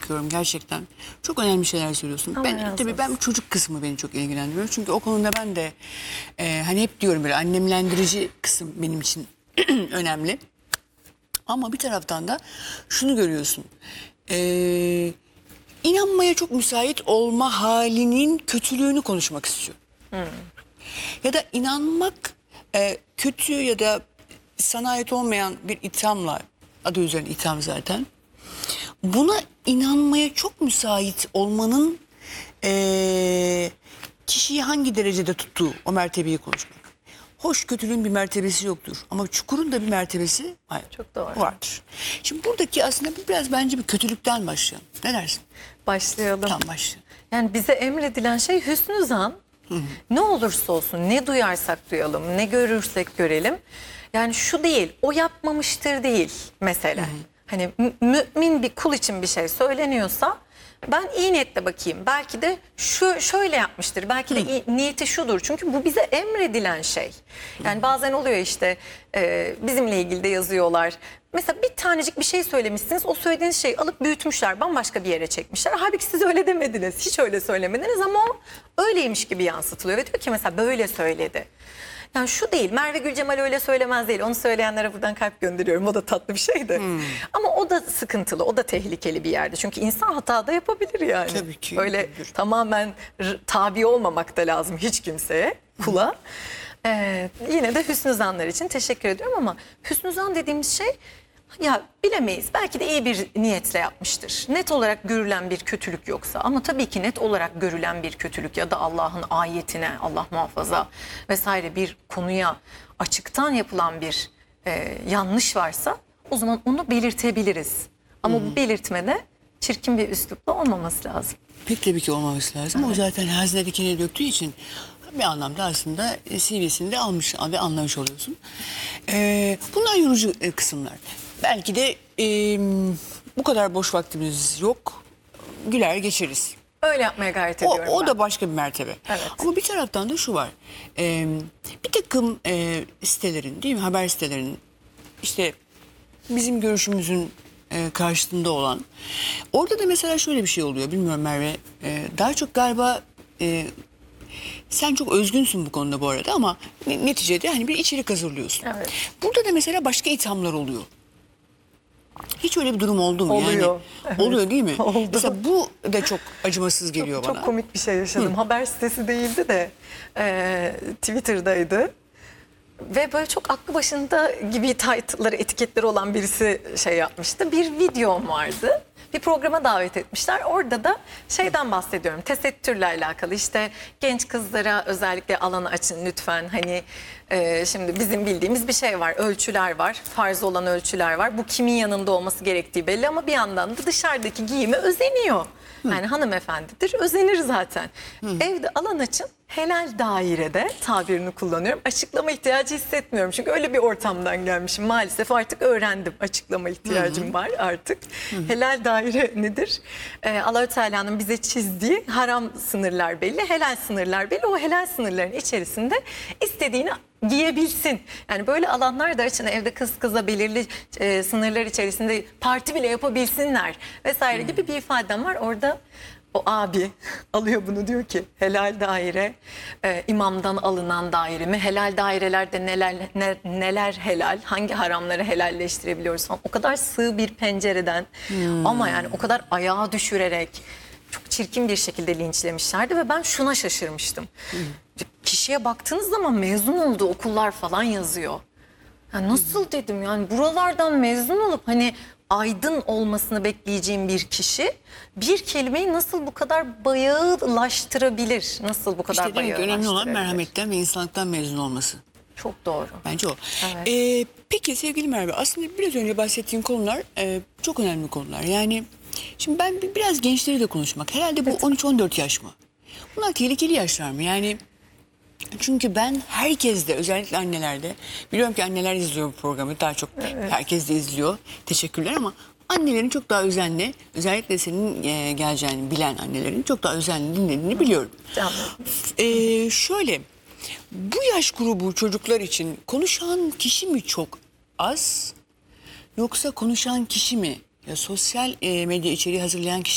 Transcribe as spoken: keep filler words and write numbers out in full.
bakıyorum gerçekten. Çok önemli şeyler söylüyorsun. Allah Ben razı tabii ben olsun. çocuk kısmı beni çok ilgilendiriyor. Çünkü o konuda ben de e, hani hep diyorum böyle annemlendirici kısım benim için önemli. Ama bir taraftan da şunu görüyorsun. Eee inanmaya çok müsait olma halinin kötülüğünü konuşmak istiyor. Ya da inanmak e, kötü ya da sana ait olmayan bir ithamla, adı üzerine itham zaten. Buna inanmaya çok müsait olmanın e, kişiyi hangi derecede tuttuğu, o mertebeyi konuşmak. Hoş kötülüğün bir mertebesi yoktur ama çukurun da bir mertebesi hayır, Çok doğru. vardır. Şimdi buradaki aslında biraz bence bir kötülükten başlayalım. Ne dersin? Başlayalım. Tam başlayalım. Yani bize emredilen şey hüsnü zan. Ne olursa olsun, ne duyarsak duyalım, ne görürsek görelim. Yani şu değil, o yapmamıştır değil mesele. Hani mü- mümin bir kul için bir şey söyleniyorsa ben iyi niyetle bakayım. Belki de şu şöyle yapmıştır. Belki de iyi- niyeti şudur. Çünkü bu bize emredilen şey. Yani bazen oluyor işte e, bizimle ilgili de yazıyorlar. Mesela bir tanecik bir şey söylemişsiniz. O söylediğiniz şeyi alıp büyütmüşler. Bambaşka bir yere çekmişler. Halbuki siz öyle demediniz. Hiç öyle söylemediniz ama o öyleymiş gibi yansıtılıyor. Ve diyor ki mesela böyle söyledi. Yani şu değil, Merve Gülcemal öyle söylemez değil. Onu söyleyenlere buradan kalp gönderiyorum. O da tatlı bir şeydi. Hmm. Ama o da sıkıntılı, o da tehlikeli bir yerde. Çünkü insan hata da yapabilir yani. Tabii ki. Öyle Yapabilir. tamamen r- tabi olmamak da lazım hiç kimseye, kula. Ee, yine de hüsnü zanlar için teşekkür ediyorum ama hüsnü zan dediğimiz şey ya bilemeyiz. Belki de iyi bir niyetle yapmıştır. Net olarak görülen bir kötülük yoksa ama tabii ki net olarak görülen bir kötülük ya da Allah'ın ayetine, Allah muhafaza vesaire bir konuya açıktan yapılan bir e, yanlış varsa o zaman onu belirtebiliriz. Ama bu belirtmede çirkin bir üslupla olmaması lazım. Pek tabii ki olmaması lazım. O zaten haznedekine döktüğü için bir anlamda aslında C V'sini de almış ve anlamış oluyorsun. Ee, bunlar yorucu e, kısımlar. Belki de e, bu kadar boş vaktimiz yok. Güler geçeriz. Öyle yapmaya gayret O, ediyorum o ben. da başka bir mertebe. Evet. Ama bir taraftan da şu var. Ee, bir takım e, sitelerin, değil mi, haber sitelerinin işte bizim görüşümüzün e, karşısında olan. Orada da mesela şöyle bir şey oluyor. Bilmiyorum Merve. E, daha çok galiba e, sen çok özgünsün bu konuda bu arada ama ne- neticede hani bir içerik hazırlıyorsun. Evet. Burada da mesela başka ithamlar oluyor. Hiç öyle bir durum oldu mu? Oluyor. Yani, Evet. oluyor değil mi? Oldu. Mesela bu da çok acımasız geliyor Çok, bana. çok komik bir şey yaşadım. Haber sitesi değildi de e, Twitter'daydı. Ve böyle çok aklı başında gibi title'ları, etiketleri olan birisi şey yapmıştı. Bir videom vardı. Bir programa davet etmişler. Orada da şeyden bahsediyorum. Tesettürle alakalı işte genç kızlara özellikle alanı açın lütfen. Hani e, şimdi bizim bildiğimiz bir şey var. Ölçüler var. Farz olan ölçüler var. Bu kimin yanında olması gerektiği belli ama bir yandan da dışarıdaki giyime özeniyor. Yani hanımefendidir, özenir zaten. Evde alan açın, helal dairede tabirini kullanıyorum. Açıklama ihtiyacı hissetmiyorum. Çünkü öyle bir ortamdan gelmişim. Maalesef artık öğrendim. Açıklama ihtiyacım var artık. Helal daire nedir? Ee, Allah-u Teala'nın bize çizdiği haram sınırlar belli, helal sınırlar belli. O helal sınırların içerisinde istediğini giyebilsin. Yani böyle alanlar da açın, evde kız kıza belirli e, sınırlar içerisinde parti bile yapabilsinler vesaire gibi bir ifadem var. Orada o abi alıyor bunu, diyor ki helal daire e, imamdan alınan daire mi? Helal dairelerde neler ne- neler helal, hangi haramları helalleştirebiliyoruz falan. O kadar sığ bir pencereden ama yani o kadar ayağa düşürerek çok çirkin bir şekilde linçlemişlerdi ve ben şuna şaşırmıştım. Kişiye baktığınız zaman mezun olduğu okullar falan yazıyor. Ya nasıl dedim, yani buralardan mezun olup hani aydın olmasını bekleyeceğim bir kişi bir kelimeyi nasıl bu kadar bayağılaştırabilir? Nasıl bu kadar İşte demek ki önemli olan bayağılaştırabilir? merhametten ve insanlıktan mezun olması. Çok doğru. Bence o. Evet. Ee, peki sevgili Merve, aslında biraz önce bahsettiğim konular e, çok önemli konular. Yani şimdi ben bir- biraz gençleri de konuşmak. Herhalde bu on üç on dört yaş mı? Bunlar tehlikeli yaşlar mı? Yani çünkü ben herkeste, özellikle annelerde, biliyorum ki anneler izliyor bu programı daha çok, herkes de izliyor. Teşekkürler ama annelerin çok daha özenli, özellikle senin e, geleceğini bilen annelerin çok daha özenli dinlediğini biliyorum. Canım. Ee, şöyle, bu yaş grubu çocuklar için konuşan kişi mi çok az, yoksa konuşan kişi mi? Ya sosyal e, medya içeriği hazırlayan kişi